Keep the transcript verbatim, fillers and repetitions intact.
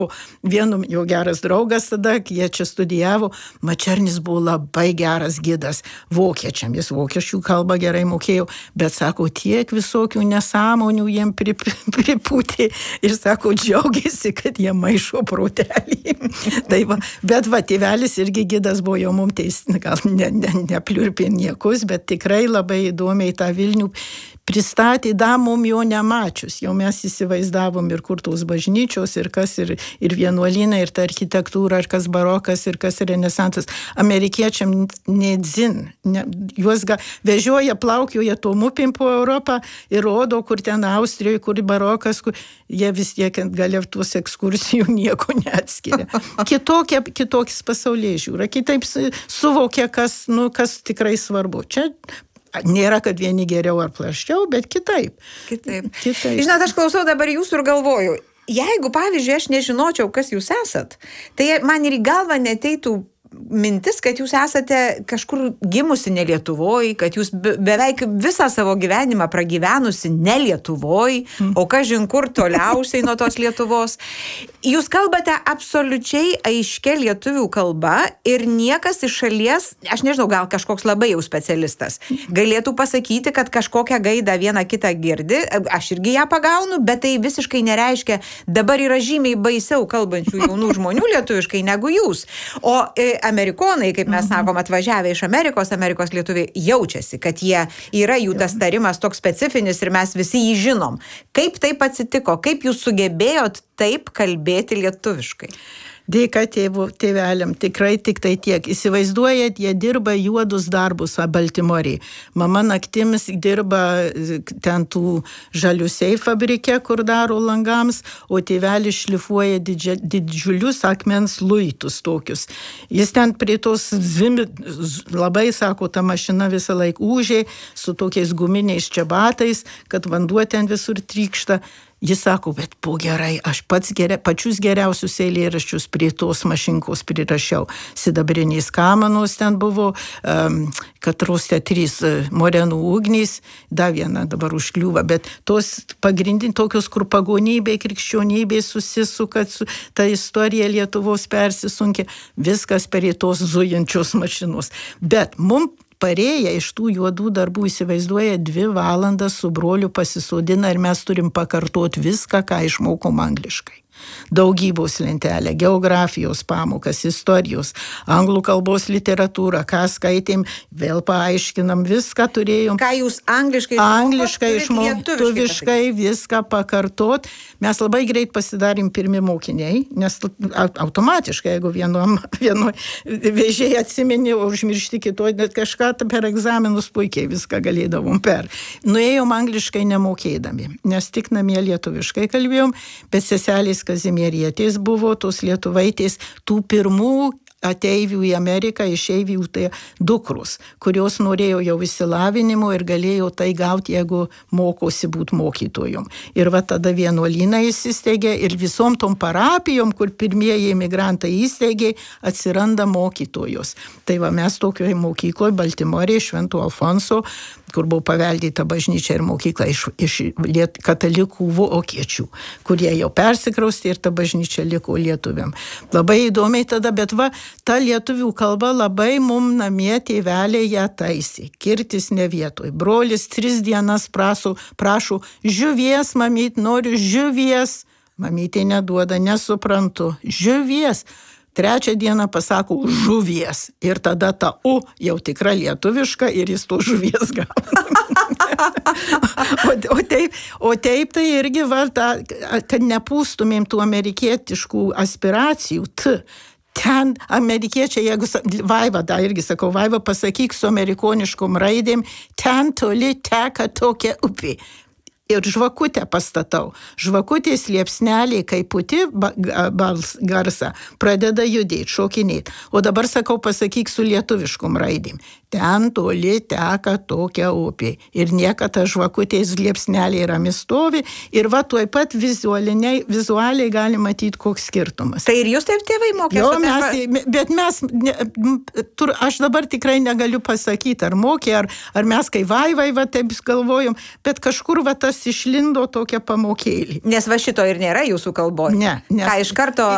Vienu jo geras draugas tada, jie čia studijavo, Mačernis buvo labai geras gidas vokiečiam, jis vokiečių kalbą gerai mokėjo, bet sako, tiek visokių nesąmonių jiem pripūtė ir sako, džiaugiasi, kad jie maišo protelį. Tai va, bet va, tėvelis irgi gidas buvo jau mums teis, gal ne, ne, nepliurpė niekus, bet tikrai labai įdomiai tą Vilnių pristatė, da mum jo nemačius, jau mes įsivaizdavom ir kur tos bažnyčios, ir kas, ir, ir vienuolynai, ir ta architektūra, ir kas barokas, ir kas renesansas. Amerikiečiam nedzin, ne, juos ga, vežioja, plaukioja tom upėm po Europą ir rodo, kur ten Austrijoje, kur barokas, kur jie vis tiek galia tuos ekskursijų nieko neatskiria. Kitokia, kitokis pasaulyje žiūra, kitaip suvokia, kas, nu, kas tikrai svarbu. Čia nėra, kad vieni geriau ar plaščiau, bet kitaip. Kitaip. Kitaip. Žinot, aš klausau dabar jūsų ir galvoju, jeigu, pavyzdžiui, aš nežinočiau, kas jūs esat, tai man ir į galvą neteitų mintis, kad jūs esate kažkur gimusi ne Lietuvoj, kad jūs be, beveik visą savo gyvenimą pragyvenusi ne Lietuvoj, mm. o kažin kur toliausiai nuo tos Lietuvos. Jūs kalbate absoliučiai aiškia lietuvių kalba ir niekas iš šalies, aš nežinau, gal kažkoks labai jau specialistas, galėtų pasakyti, kad kažkokią gaidą vieną kitą girdi, aš irgi ją pagaunu, bet tai visiškai nereiškia, dabar yra žymiai baisiau kalbančių jaunų žmonių lietuviškai negu jūs. O e, amerikonai, kaip mes sakom, atvažiavę iš Amerikos, Amerikos lietuviai jaučiasi, kad jie yra jų tas tarimas toks specifinis ir mes visi jį žinom. Kaip taip atsitiko? Kaip jūs sugebėjot taip kalbėti lietuviškai? Dėka tėvų, tėveliam, tikrai tik tai tiek. Įsivaizduojat, jie dirba juodus darbus Baltimorėje. Mama naktimis dirba ten tų žaliusiai fabrike, kur daro langams, o tėvelis šlifuoja didžia, didžiulius akmens luitus tokius. Jis ten prie tos zvimi, labai, sako, ta mašina visą laiką ūžė su tokiais guminiais čiabatais, kad vanduo ten visur trykšta. Jis sako, bet po gerai, aš pats geria, pačius geriausius eilėraščius prie tos mašinkos prirašiau. Sidabriniais kamanos ten buvo, um, katros te trys uh, morenų ugnys, da viena dabar užkliūva, bet tos pagrindin tokios, kur pagonybė, krikščionybė susisuka, su, ta istorija Lietuvos persisunkia, viskas per tos zujančios mašinos. Bet mums parėję iš tų juodų darbų įsivaizduoja dvi valandas su broliu pasisodina ir mes turim pakartot viską, ką išmokom angliškai. Daugybos lentelę, geografijos pamokas, istorijos, anglų kalbos literatūrą, ką skaitėm, vėl paaiškinam, viską turėjom. Ką jūs angliškai Angliškai išmoktuviškai viską pakartot. Mes labai greit pasidarėm pirmi mokiniai, nes automatiškai, jeigu vienom, vieno vežėjai atsiminė, užmiršti kitoj, net kažką per egzaminus puikiai viską galėdavom per. Nuėjom angliškai nemokėdami, nes tik namie lietuviškai kalbėjom, bet seselės Kazimierietės buvo, tos lietuvaitės, tų pirmų ateivių į Ameriką, išeivių tai dukrus, kurios norėjo jau išsilavinimo ir galėjo tai gauti, jeigu mokosi būti mokytojom. Ir va tada vienuolyną įsisteigė ir visom tom parapijom, kur pirmieji imigrantai įsteigė, atsiranda mokytojos. Tai va mes tokioje mokykloje, Baltimorėje, Švento Alfonso, kur buvo paveldėta bažnyčia ir mokykla iš, iš liet, katalikų vokiečių, kurie jau persikraustė ir ta bažnyčia liko lietuviam. Labai įdomiai tada, bet va, ta lietuvių kalba labai mum namie tėvelė ją taisė. Kirtis ne vietoj. Brolis tris dienas prašo, prašo žuvies, mamyt, noriu žuvies. Mamytė neduoda, nesuprantu. Žuvies. Trečią dieną pasako žuvies. Ir tada ta U jau tikra lietuviška ir jis to žuvies gauna. o, o, taip, o taip tai irgi va, ta, kad nepūstumėm tų amerikietiškų aspiracijų. T. Ten amerikiečiai, jeigu Vaiva, da irgi sakau, Vaiva, pasakyk su amerikoniškom raidėm, ten toli teka tokia upė. Ir žvakutę pastatau. Žvakutės liepsnelė, kai puti bals garsą, pradeda judėti, šokinėti. O dabar sakau, pasakyk su lietuviškom raidėm. Ten toli teka tokia upė. Ir niekada žvakutės liepsnelė rami stovi. Ir va, tuoj pat vizualiai, vizualiai gali matyti, koks skirtumas. Tai ir jūs taip tėvai mokėsi? Jo, mes, bet mes, ne, tur, aš dabar tikrai negaliu pasakyti, ar mokė, ar, ar mes kai vaivai, va, taip galvojom, bet kažkur va tas išlindo tokia pamokėlį. Nes va šito ir nėra jūsų kalboje. Ne. Nes... Ką iš karto